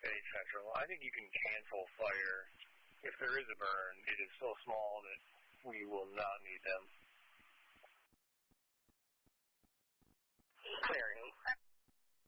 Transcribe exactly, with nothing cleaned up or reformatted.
A central. I think you can cancel fire. If there is a burn, it is so small that we will not need them.